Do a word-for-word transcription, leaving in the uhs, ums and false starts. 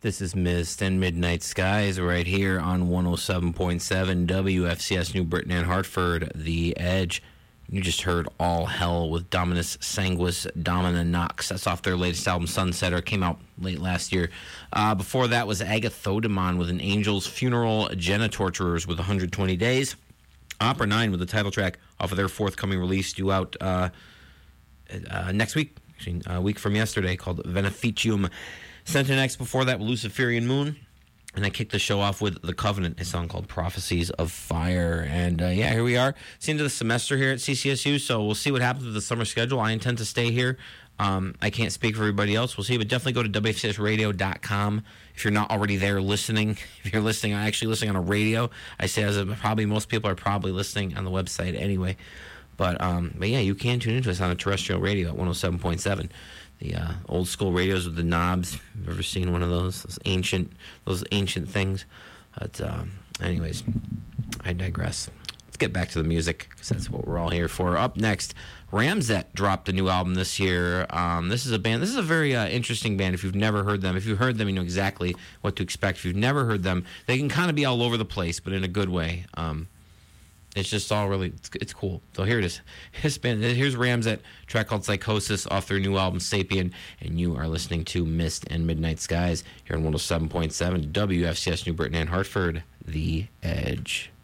This is Mist and Midnight Skies right here on one oh seven point seven W F C S New Britain and Hartford, The Edge. You just heard All Hell with Dominus Sanguis Domina Nox. That's off their latest album, Sunsetter. Came out late last year. Uh, before that was Agathodemon with An Angel's Funeral, Genitorturers with one hundred twenty days. Opera nine with the title track off of their forthcoming release due out uh, uh, next week, actually a week from yesterday, called Beneficium. Centinex before that with Luciferian Moon. And I kicked the show off with The Covenant, a song called Prophecies of Fire. And uh, yeah, here we are. It's the end of the semester here at C C S U, so we'll see what happens with the summer schedule. I intend to stay here. Um, I can't speak for everybody else. We'll see, but definitely go to W F C S radio dot com if you're not already there listening. If you're listening, actually listening on a radio, I say as a, probably most people are probably listening on the website anyway. But um, but yeah, you can tune into us on a terrestrial radio at one oh seven point seven. The uh, old school radios with the knobs. You've ever seen one of those? Those ancient, those ancient things. But um, anyways, I digress. Let's get back to the music because that's what we're all here for. Up next, Ramzet dropped a new album this year. Um, this is a band. This is a very uh, interesting band. If you've never heard them, if you've heard them, you know exactly what to expect. If you've never heard them, they can kind of be all over the place, but in a good way. Um, It's just all really, it's, it's cool. So here it is. Here's, band, here's Ramzet, track called Psychosis off their new album Sapien, and you are listening to Mist and Midnight Skies here on one oh seven point seven W F C S New Britain and Hartford, The Edge.